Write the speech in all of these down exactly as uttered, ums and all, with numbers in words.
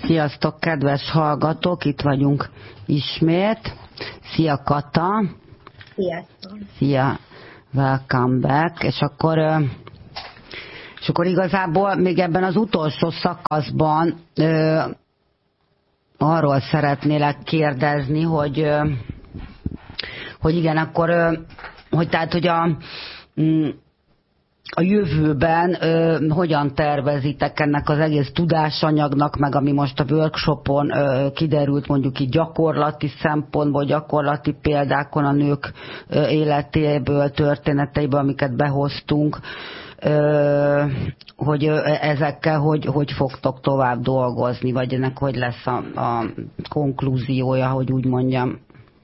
Sziasztok, kedves hallgatók, itt vagyunk ismét. Szia, Kata! Sziasztok! Szia, welcome back! És akkor, és akkor igazából még ebben az utolsó szakaszban ö, arról szeretnélek kérdezni, hogy, hogy igen, akkor, hogy tehát, hogy a... a jövőben ö, hogyan tervezitek ennek az egész tudásanyagnak, meg ami most a workshopon ö, kiderült, mondjuk így gyakorlati szempontból, gyakorlati példákon a nők ö, életéből, történeteiből, amiket behoztunk, ö, hogy ö, ezekkel hogy, hogy fogtok tovább dolgozni, vagy ennek hogy lesz a, a konklúziója, hogy úgy mondjam.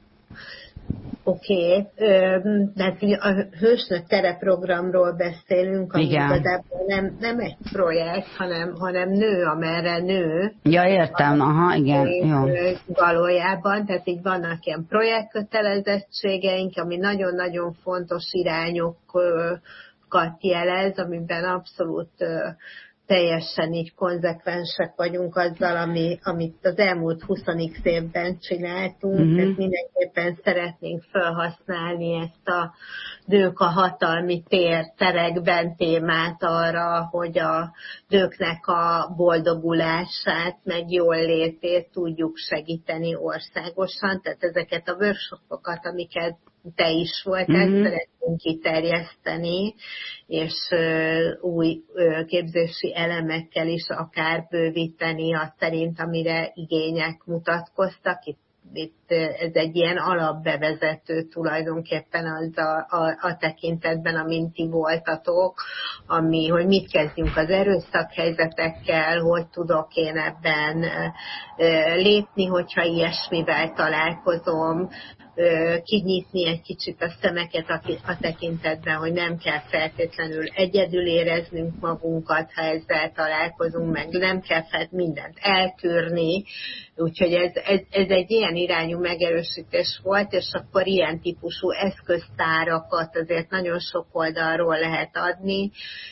Oké, okay. Tehát a Hősnök tereprogramról beszélünk, ami igen. igazából nem, nem egy projekt, hanem, hanem nő, amerre nő. Ja, értem, aha, igen. Jó. Valójában, tehát így vannak ilyen projektkötelezettségeink, ami nagyon-nagyon fontos irányokat jelez, amiben abszolút teljesen így konzekvensek vagyunk azzal, ami, amit az elmúlt húsz évben csináltunk, mm-hmm. tehát mindenképpen szeretnénk felhasználni ezt a nők a hatalmi tér terekben témát arra, hogy a nőknek a boldogulását, meg jól létét tudjuk segíteni országosan, tehát ezeket a workshopokat, amiket te is voltál, mm-hmm. szeretnénk kiterjeszteni, és uh, új uh, képzési elemekkel is akár bővíteni azt szerint, amire igények mutatkoztak. Itt, itt ez egy ilyen alapbevezető tulajdonképpen az a, a, a tekintetben, amint ti voltatok, ami, hogy mit kezdjünk az erőszakhelyzetekkel, hogy tudok én ebben uh, lépni, hogyha ilyesmivel találkozom, kinyitni egy kicsit a szemeket a tekintetben, hogy nem kell feltétlenül egyedül éreznünk magunkat, ha ezzel találkozunk, meg nem kell fel mindent eltűrni, úgyhogy ez, ez, ez egy ilyen irányú megerősítés volt, és akkor ilyen típusú eszköztárakat azért nagyon sok oldalról lehet adni,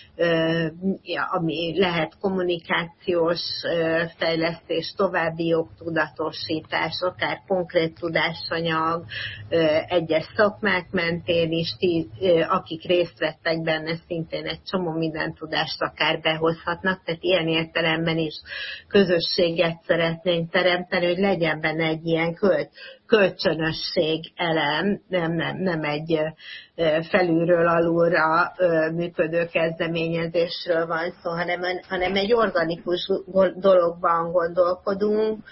ami lehet kommunikációs fejlesztés, további jogtudatosítás, akár konkrét tudásanyag, egyes szakmák mentén is, ti, akik részt vettek benne, szintén egy csomó minden tudást akár behozhatnak, tehát ilyen értelemben is közösséget szeretnénk teremteni, hogy legyen benne egy ilyen költ, kölcsönösség elem, nem, nem, nem egy felülről alulra működő kezdeményezésről van szó, hanem, hanem egy organikus dologban gondolkodunk.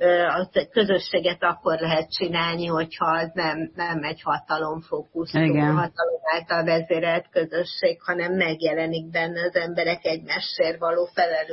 A közösséget akkor lehet csinálni, hogyha az nem, nem egy hatalomfókuszú, hatalom által vezérelt közösség, hanem megjelenik benne az emberek egymásért való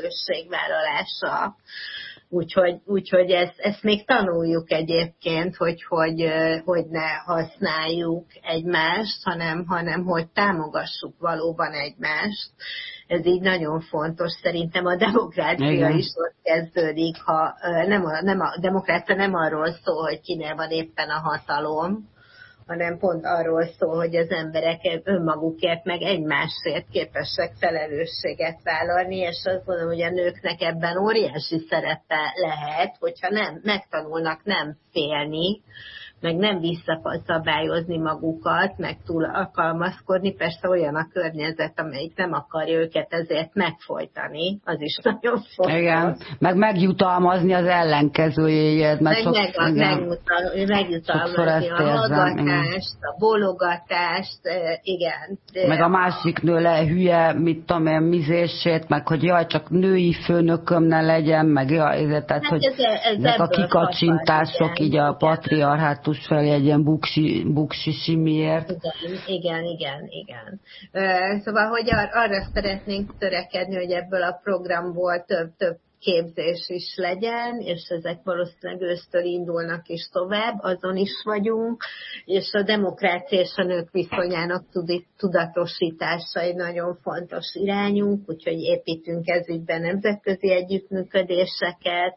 felelősségvállalása. Úgyhogy, úgyhogy ezt, ezt még tanuljuk egyébként, hogy, hogy, hogy ne használjuk egymást, hanem, hanem hogy támogassuk valóban egymást. Ez így nagyon fontos. Szerintem a demokrácia igen. is ott kezdődik, ha nem a, nem a demokrácia nem arról szól, hogy kinél van éppen a hatalom, hanem pont arról szól, hogy az emberek önmagukért, meg egymásért képesek felelősséget vállalni, és azt gondolom, hogy a nőknek ebben óriási szerepe lehet, hogyha nem megtanulnak nem félni, meg nem visszaszabályozni magukat, meg túl alkalmazkodni, persze olyan a környezet, amelyik nem akarja őket ezért megfojtani, az is nagyon fontos. Igen, meg megjutalmazni az ellenkezőjéért. Meg, sok, meg megjutal, megjutalmazni a hallgatást, a bólogatást, igen. Meg a másik nő le hülye, mit tudom én, mizését, meg hogy jaj, csak női főnököm ne legyen, meg jaj, tehát, hát hogy ez, ez ezek a kikacsintások, így a patriarhátus felé egy ilyen buksi, buksi simiért. Igen, igen, igen, igen. Szóval, hogy ar- arra szeretnénk törekedni, hogy ebből a programból több, több képzés is legyen, és ezek valószínűleg ősztől indulnak is tovább, azon is vagyunk, és a demokrácia és a nők viszonyának tudatosítása egy nagyon fontos irányunk, úgyhogy építünk ezügyben nemzetközi együttműködéseket.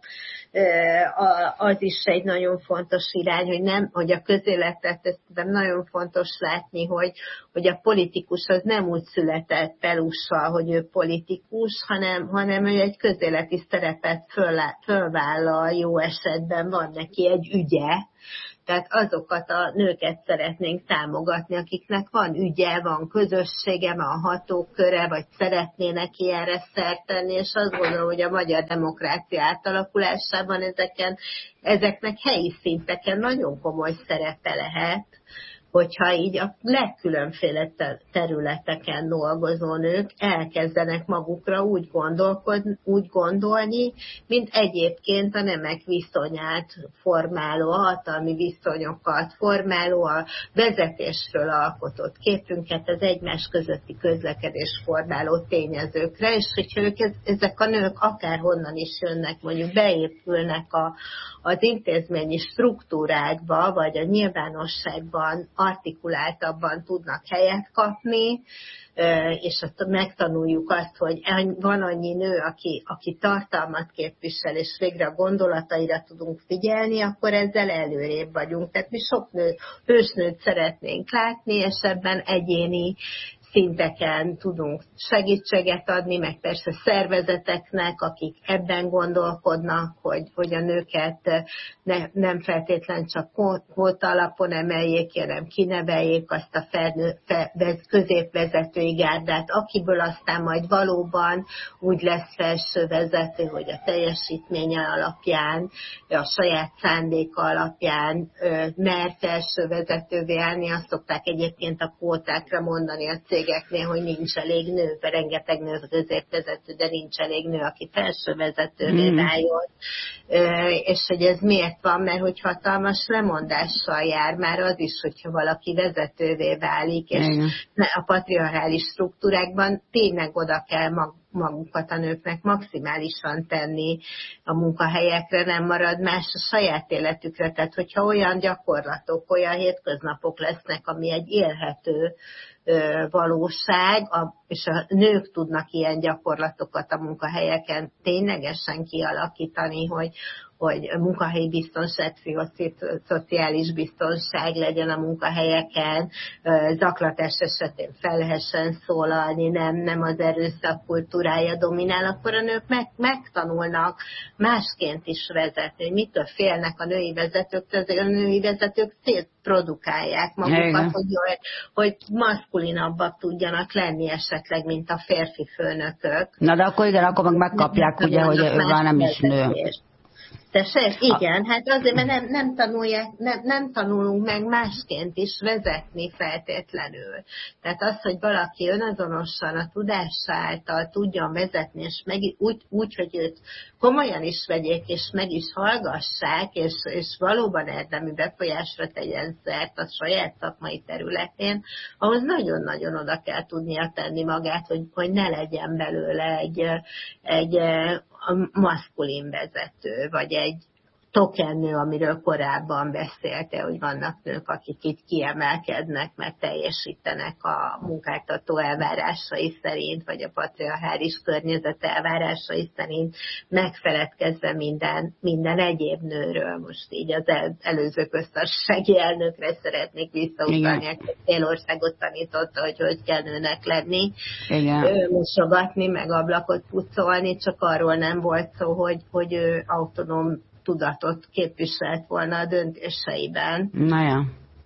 Az is egy nagyon fontos irány, hogy, nem, hogy a közéletet, ezt nagyon fontos látni, hogy, hogy a politikus az nem úgy született pelussal, hogy ő politikus, hanem, hanem ő egy közéleti szerepet föl, fölvállal, jó esetben van neki egy ügye, tehát azokat a nőket szeretnénk támogatni, akiknek van ügye, van közössége, van hatóköre, vagy szeretnének ilyenre szert tenni, és azt gondolom, hogy a magyar demokrácia átalakulásában ezeken, ezeknek helyi szinteken nagyon komoly szerepe lehet, hogyha így a legkülönféle területeken dolgozó nők elkezdenek magukra úgy, gondolkodni, úgy gondolni, mint egyébként a nemek viszonyát formáló, a hatalmi viszonyokat formáló, a vezetésről alkotott képünket, az egymás közötti közlekedés formáló tényezőkre, és hogyha ők, ezek a nők akárhonnan is jönnek, mondjuk beépülnek a, az intézményi struktúrákba, vagy a nyilvánosságban artikuláltabban tudnak helyet kapni, és azt megtanuljuk azt, hogy van annyi nő, aki, aki tartalmat képvisel, és végre a gondolataira tudunk figyelni, akkor ezzel előrébb vagyunk. Tehát mi sok nő, hősnőt szeretnénk látni, és ebben egyéni szinteken tudunk segítséget adni, meg persze szervezeteknek, akik ebben gondolkodnak, hogy, hogy a nőket ne, nem feltétlen csak kvóta alapon emeljék, hanem kineveljék azt a felnő, fe, középvezetői gárdát, akiből aztán majd valóban úgy lesz felső vezető, hogy a teljesítménye alapján, a saját szándéka alapján mer felső vezetővé állni. Azt szokták egyébként a kvótákra mondani a cég cégeknél, hogy nincs elég nő, rengeteg nő középvezető, de nincs elég nő, aki felső vezetővé mm. váljon. És hogy ez miért van? Mert hogy hatalmas lemondással jár már az is, hogyha valaki vezetővé válik, és mm. a patriarchális struktúrákban tényleg oda kell mag magukat a nőknek maximálisan tenni a munkahelyekre, nem marad más a saját életükre. Tehát, hogyha olyan gyakorlatok, olyan hétköznapok lesznek, ami egy élhető ö, valóság, a, és a nők tudnak ilyen gyakorlatokat a munkahelyeken ténylegesen kialakítani, hogy hogy munkahelyi biztonság, szociális biztonság legyen a munkahelyeken, zaklatás esetén fel lehessen szólalni, nem, nem az erőszak kultúrája dominál, akkor a nők meg, megtanulnak másként is vezetni, hogy mitől félnek a női vezetők, azért a női vezetők szétprodukálják magukat, hogy, hogy maszkulinabbak tudjanak lenni esetleg, mint a férfi főnökök. Na de akkor igen, akkor meg megkapják, ugye, hogy ő már nem is nő. Tessék? Igen, hát azért, mert nem, nem, tanulják, nem, nem tanulunk meg másként is vezetni feltétlenül. Tehát az, hogy valaki önazonosan a tudása által tudjon vezetni, és meg, úgy, úgy, hogy őt komolyan is vegyék, és meg is hallgassák, és, és valóban érdemi befolyásra tegyen szert a saját szakmai területén, ahhoz nagyon-nagyon oda kell tudnia tenni magát, hogy, hogy ne legyen belőle egy, egy a maszkulin vezető, vagy egy tokennő, amiről korábban beszélte, hogy vannak nők, akik itt kiemelkednek, mert teljesítenek a munkáltató elvárásai szerint, vagy a patriarchális környezet elvárásai szerint, megfeledkezve minden, minden egyéb nőről. Most így az el, előző köztársasági elnökre szeretnék visszautalni, aki fél országot tanította, hogy hogy kell nőnek lenni, ő, mosogatni, meg ablakot pucolni, csak arról nem volt szó, hogy, hogy ő autonóm tudatot képviselt volna a döntéseiben. Na ja.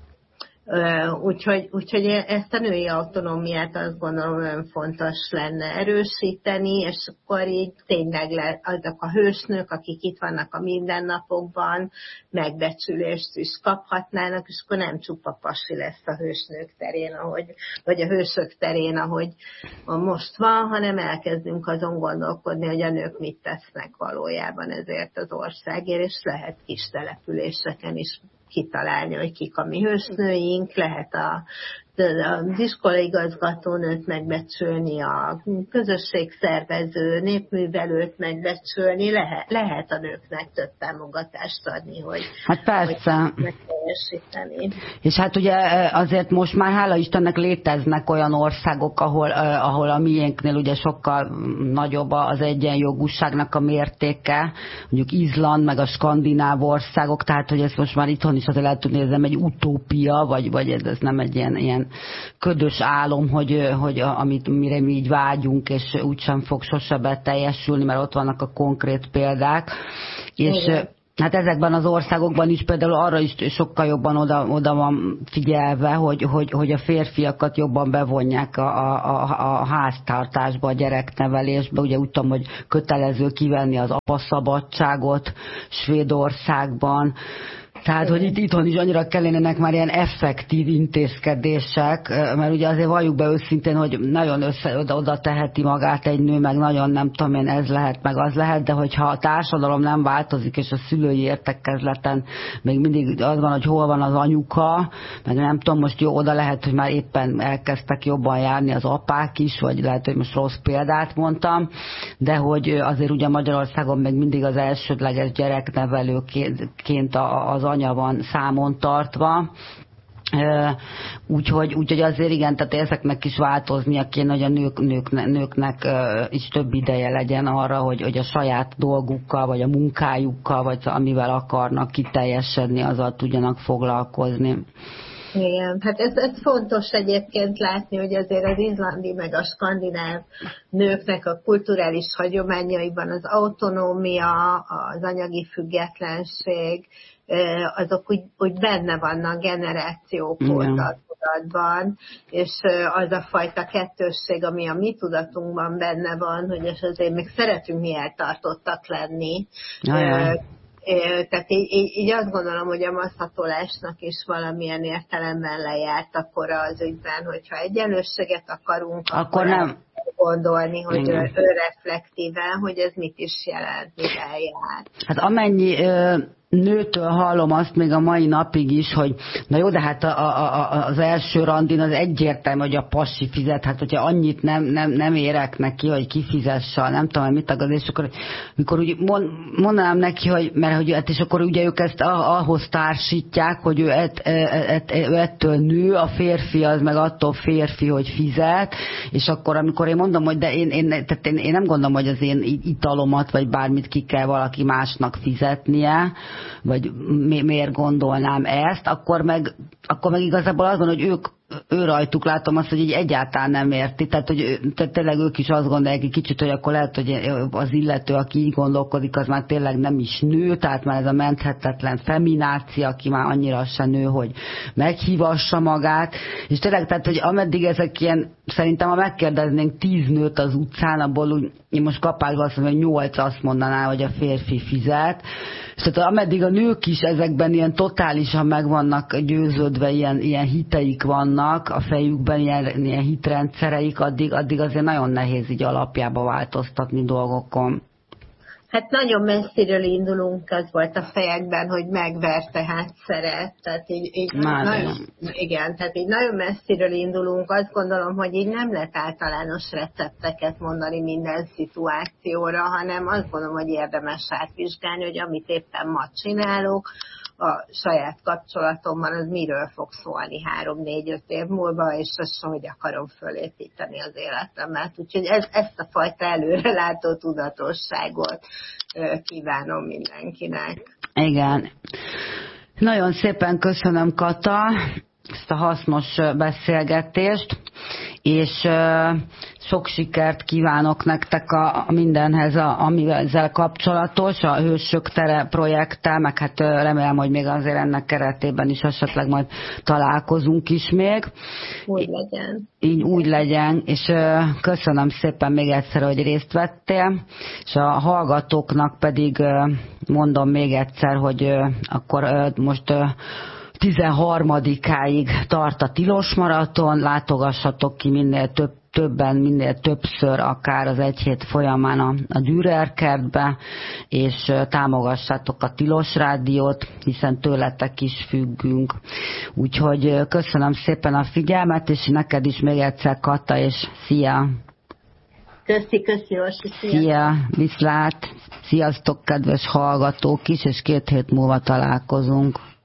Úgyhogy, úgyhogy ezt a női autonómiát azt gondolom olyan fontos lenne erősíteni, és akkor így tényleg le, azok a hősnők, akik itt vannak a mindennapokban, megbecsülést is kaphatnának, és akkor nem csupa pasi lesz a hősnők terén, ahogy, vagy a hősök terén, ahogy most van, hanem elkezdünk azon gondolkodni, hogy a nők mit tesznek valójában ezért az országért, és lehet kis településeken is kitalálni, hogy kik a mi hősnőink, lehet a, az iskolaigazgatónőt megbecsülni, a közösségszervező, népművelőt megbecsülni, lehet, lehet a nőknek több támogatást adni, hogy, hát persze. hogy teljesíteni. És hát ugye azért most már hála Istennek léteznek olyan országok, ahol, ahol a miénknél ugye sokkal nagyobb az egyenjogúságnak a mértéke, mondjuk Izland, meg a skandináv országok, tehát hogy ezt most már itthon is azért lehet tudni, ez nem egy utópia, vagy, vagy ez nem egy ilyen, ilyen ködös álom, hogy, hogy amit, mire mi így vágyunk, és úgysem fog sose beteljesülni, mert ott vannak a konkrét példák. És igen. Hát ezekben az országokban is például arra is sokkal jobban oda, oda van figyelve, hogy, hogy, hogy a férfiakat jobban bevonják a, a, a háztartásba, a gyereknevelésbe. Ugye úgy tudom, hogy kötelező kivenni az apaszabadságot Svédországban. Tehát, hogy itt itthon is annyira kellenének már ilyen effektív intézkedések, mert ugye azért valljuk be őszintén, hogy nagyon össze, oda, oda teheti magát egy nő, meg nagyon nem tudom én, ez lehet, meg az lehet, de hogyha a társadalom nem változik, és a szülői értekezleten még mindig az van, hogy hol van az anyuka, meg nem tudom, most jó, oda lehet, hogy már éppen elkezdtek jobban járni az apák is, vagy lehet, hogy most rossz példát mondtam, de hogy azért ugye Magyarországon még mindig az elsődleges gyereknevelőként az anya van számon tartva, úgyhogy, úgyhogy azért igen, tehát ezeknek is változnia kéne, hogy a nők, nők, nőknek is több ideje legyen arra, hogy, hogy a saját dolgukkal, vagy a munkájukkal, vagy amivel akarnak kiteljesedni, azzal tudjanak foglalkozni. Igen, hát ez, ez fontos egyébként látni, hogy azért az izlandi meg a skandináv nőknek a kulturális hagyományaiban az autonómia, az anyagi függetlenség, azok úgy, úgy benne vannak generációkóta tudatban, és az a fajta kettősség, ami a mi tudatunkban benne van, hogy és azért még szeretünk mi eltartottak lenni. Ajaj. Tehát így, így, így azt gondolom, hogy a maszatolásnak is valamilyen értelemben lejárt akkor az ügyben, hogyha egyenlősséget akarunk, akkor, akkor nem gondolni, hogy ő, ő reflektíven, hogy ez mit is jelent, mivel jár. Hát amennyi ö, nőtől hallom azt még a mai napig is, hogy na jó, de hát a, a, a, az első randin az egyértelmű, hogy a pasi fizet, hát hogyha annyit nem, nem, nem érek neki, hogy kifizesse, nem tudom, mit agad, és akkor mikor úgy mondanám neki, hogy, mert hogy hát és akkor ugye ők ezt ahhoz társítják, hogy ő, ett, ett, ő ettől nő, a férfi az meg attól férfi, hogy fizet, és akkor amikor én mondom, hogy de én, én, tehát én, én nem gondolom, hogy az én italomat, vagy bármit ki kell valaki másnak fizetnie, vagy mi, miért gondolnám ezt, akkor meg, akkor meg igazából az van, hogy ők, ő rajtuk látom azt, hogy így egyáltalán nem érti, tehát hogy tehát tényleg ők is azt gondolják egy kicsit, hogy akkor lehet, hogy az illető, aki így gondolkodik, az már tényleg nem is nő, tehát már ez a menthetetlen feminácia, aki már annyira se nő, hogy meghívassa magát, és tényleg, tehát, hogy ameddig ezek ilyen, szerintem ha megkérdeznénk tíz nőt az utcán, abból úgy, én most kapásban azt mondom, hogy nyolc azt mondaná, hogy a férfi fizet, és tehát ameddig a nők is ezekben ilyen totálisan meg vannak győződve, ilyen, ilyen hiteik vannak a fejükben, ilyen, ilyen hitrendszereik, addig, addig azért nagyon nehéz így alapjába változtatni dolgokon. Hát nagyon messziről indulunk, az volt a fejekben, hogy megverte, hát szeret. Tehát így, így nagyon, igen, tehát így nagyon messziről indulunk. Azt gondolom, hogy így nem lehet általános recepteket mondani minden szituációra, hanem azt gondolom, hogy érdemes átvizsgálni, hogy amit éppen ma csinálok, a saját kapcsolatomban, az miről fog szólni három-négy-öt év múlva, és azt hogy akarom fölépíteni az életemet. Úgyhogy ez, ezt a fajta előrelátó tudatosságot kívánom mindenkinek. Igen. Nagyon szépen köszönöm, Kata, ezt a hasznos beszélgetést, és sok sikert kívánok nektek a, a mindenhez, a, ami ezzel kapcsolatos, a Hősök tere projekttel, meg hát remélem, hogy még azért ennek keretében is esetleg majd találkozunk is még. Úgy legyen. Így úgy legyen, és köszönöm szépen még egyszer, hogy részt vettél, és a hallgatóknak pedig mondom még egyszer, hogy akkor most tizenharmadikáig tart a tilos maraton, látogassatok ki minél több, többen, minél többször, akár az egy hét folyamán a, a Dürer kertbe, és támogassátok a Tilos Rádiót, hiszen tőletek is függünk. Úgyhogy köszönöm szépen a figyelmet, és neked is még egyszer, Kata, és szia! Köszi, köszi, Orsi, szia! Szia, viszlát! Sziasztok, kedves hallgatók is, és két hét múlva találkozunk.